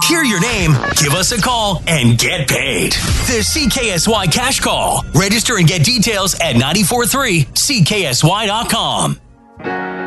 Hear your name, give us a call, and get paid. The CKSY Cash Call. Register and get details at 943CKSY.com.